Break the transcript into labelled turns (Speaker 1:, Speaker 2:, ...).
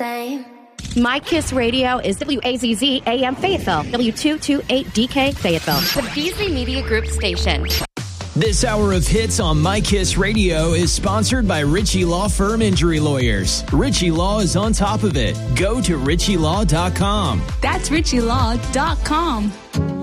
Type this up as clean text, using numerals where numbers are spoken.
Speaker 1: same.
Speaker 2: My Kiss Radio is WAZZ AM Fayetteville, W228DK Fayetteville, the Beasley Media Group station.
Speaker 3: This hour of hits on My Kiss Radio is sponsored by Ritchie Law Firm Injury Lawyers. Ritchie Law is on top of it. Go to ritchielaw.com.
Speaker 4: That's ritchielaw.com.